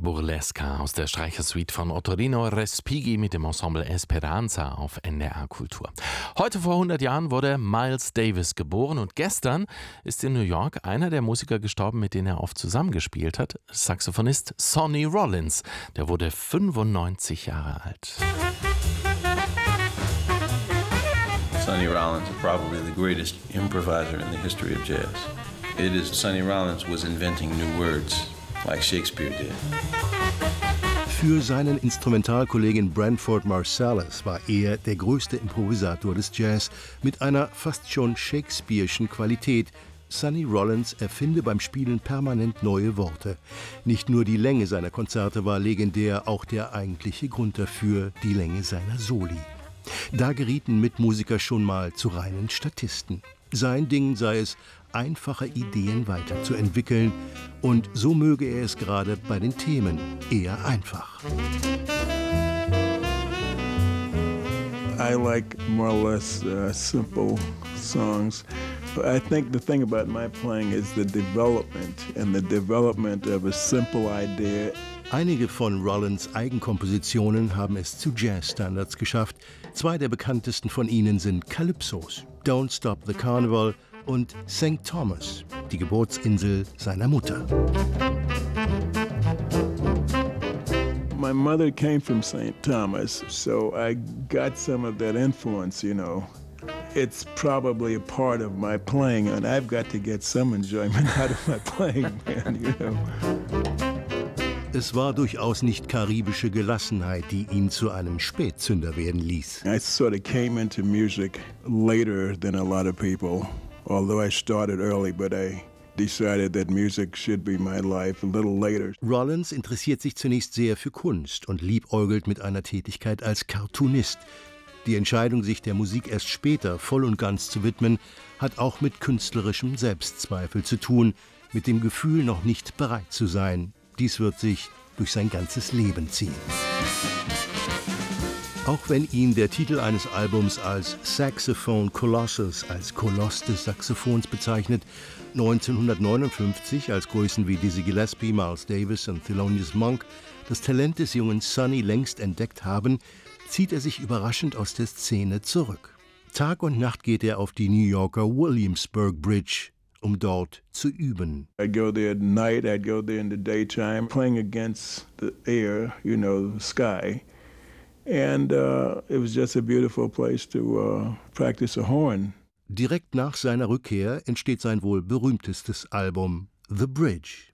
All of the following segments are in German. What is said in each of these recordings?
Burlesca aus der Streichersuite von Ottorino Respighi mit dem Ensemble Esperanza auf NDR Kultur. Heute vor 100 Jahren wurde Miles Davis geboren und gestern ist in New York einer der Musiker gestorben, mit denen er oft zusammengespielt hat, Saxophonist Sonny Rollins. Der wurde 95 Jahre alt. Sonny Rollins is probably the greatest improviser in the history of jazz. Sonny Rollins was inventing new words, like Shakespeare did. Für seinen Instrumentalkollegen Branford Marsalis war er der größte Improvisator des Jazz mit einer fast schon shakespearschen Qualität. Sonny Rollins erfinde beim Spielen permanent neue Worte. Nicht nur die Länge seiner Konzerte war legendär, auch der eigentliche Grund dafür, die Länge seiner Soli. Da gerieten Mitmusiker schon mal zu reinen Statisten. Sein Ding sei es, einfache Ideen weiterzuentwickeln. Und so möge er es gerade bei den Themen eher einfach. I like more or less simple songs. I think the thing about my playing is the development of a simple idea. Einige von Rollins' Eigenkompositionen haben es zu Jazzstandards geschafft. Zwei der bekanntesten von ihnen sind Calypsos, Don't Stop the Carnival und St. Thomas, die Geburtsinsel seiner Mutter. My mother came from St. Thomas, so I got some of that influence, you know. It's probably a part of my playing, and I've got to get some enjoyment out of my playing, man, you know. Es war durchaus nicht karibische Gelassenheit, die ihn zu einem Spätzünder werden ließ. I sort of came into music later than a lot of people, although I started early, but I decided that music should be my life a little later. Rollins interessiert sich zunächst sehr für Kunst und liebäugelt mit einer Tätigkeit als Cartoonist. Die Entscheidung, sich der Musik erst später voll und ganz zu widmen, hat auch mit künstlerischem Selbstzweifel zu tun, mit dem Gefühl, noch nicht bereit zu sein. Dies wird sich durch sein ganzes Leben ziehen. Auch wenn ihn der Titel eines Albums als Saxophone Colossus, als Koloss des Saxophons bezeichnet, 1959 als Größen wie Dizzy Gillespie, Miles Davis und Thelonious Monk das Talent des jungen Sonny längst entdeckt haben, zieht er sich überraschend aus der Szene zurück. Tag und Nacht geht er auf die New Yorker Williamsburg Bridge, um dort zu üben. I'd go there at night, I'd go there in the daytime, playing against the air, you know, the sky. And it was just a beautiful place to practice a horn. Direkt nach seiner Rückkehr entsteht sein wohl berühmtestes Album, The Bridge.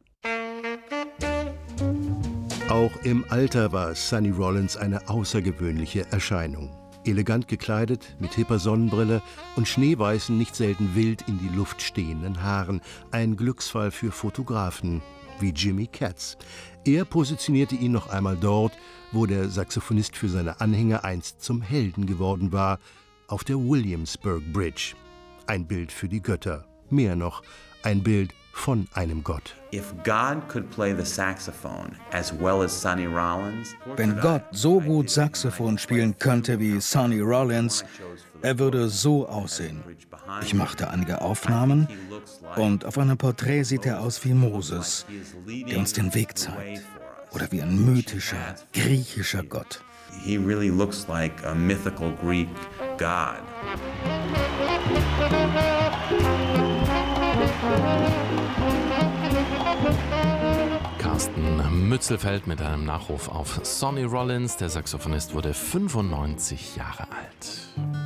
Auch im Alter war Sonny Rollins eine außergewöhnliche Erscheinung. Elegant gekleidet, mit hipper Sonnenbrille und schneeweißen, nicht selten wild in die Luft stehenden Haaren. Ein Glücksfall für Fotografen wie Jimmy Katz. Er positionierte ihn noch einmal dort, wo der Saxophonist für seine Anhänger einst zum Helden geworden war, auf der Williamsburg Bridge. Ein Bild für die Götter. Mehr noch, ein Bild von einem Gott. Wenn Gott so gut Saxophon spielen könnte wie Sonny Rollins, er würde so aussehen. Ich machte einige Aufnahmen und auf einem Porträt sieht er aus wie Moses, der uns den Weg zeigt. Oder wie ein mythischer, griechischer Gott. He really looks like a mythical Greek god. Carsten Mützelfeld mit einem Nachruf auf Sonny Rollins. Der Saxophonist wurde 95 Jahre alt.